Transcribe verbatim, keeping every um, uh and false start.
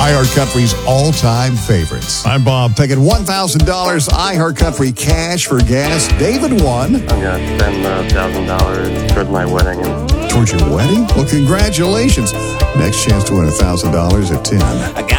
iHeartCountry's all-time favorites. I'm Bob, taking one thousand dollars iHeartCountry cash for gas. David won. I'm going to spend one thousand dollars towards my wedding. And Towards your wedding? Well, congratulations. Next chance to win one thousand dollars at ten.